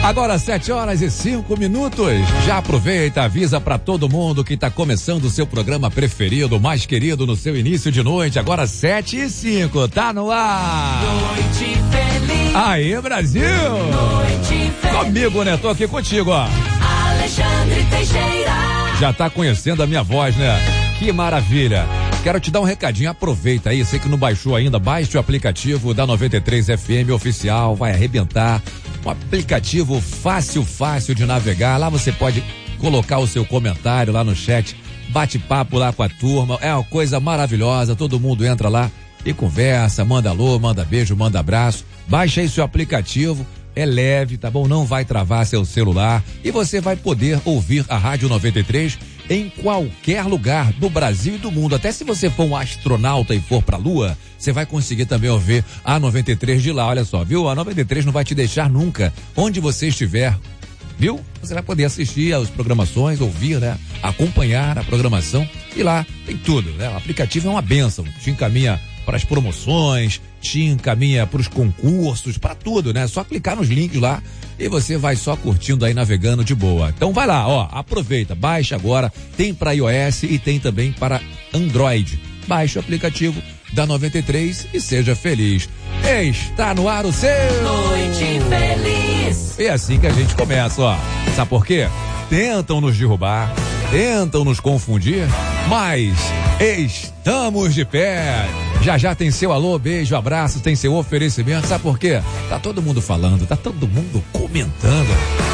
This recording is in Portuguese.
Agora 7h05. Já aproveita, avisa pra todo mundo que tá começando o seu programa preferido, mais querido no seu início de noite. Agora 7h05, tá no ar. Noite feliz. Aí, Brasil. Noite feliz. Comigo, né? Tô aqui contigo, ó. Alexandre Teixeira. Já tá conhecendo a minha voz, né? Que maravilha. Quero te dar um recadinho, aproveita aí, sei que não baixou ainda, baixe o aplicativo da 93 FM oficial, vai arrebentar. Um aplicativo fácil de navegar, lá você pode colocar o seu comentário lá no chat, bate papo lá com a turma, é uma coisa maravilhosa, todo mundo entra lá e conversa, manda alô, manda beijo, manda abraço, baixa aí seu aplicativo, é leve, tá bom? Não vai travar seu celular e você vai poder ouvir a Rádio 93 em qualquer lugar do Brasil e do mundo. Até se você for um astronauta e for pra Lua, você vai conseguir também ouvir a 93 de lá, olha só, viu? A 93 não vai te deixar nunca, onde você estiver, viu? Você vai poder assistir às programações, ouvir, né? Acompanhar a programação e lá tem tudo, né? O aplicativo é uma bênção, te encaminha para as promoções, te encaminha para os concursos, para tudo, né? Só clicar nos links lá e você vai só curtindo aí, navegando de boa. Então vai lá, ó, aproveita, baixa agora, tem para iOS e tem também para Android. Baixe o aplicativo da 93 e seja feliz. Está no ar o seu Noite feliz. É assim que a gente começa, ó. Sabe por quê? Tentam nos derrubar, tentam nos confundir, mas estamos de pé. Já tem seu alô, beijo, abraço, tem seu oferecimento. Sabe por quê? Tá todo mundo falando, tá todo mundo comentando.